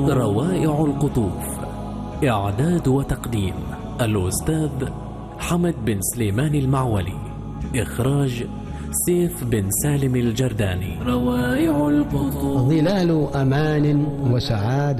روائع القطوف. إعداد وتقديم الأستاذ حمد بن سليمان المعولي. إخراج سيف بن سالم الجرداني. روائع القطوف. ظلال أمان وسعادة.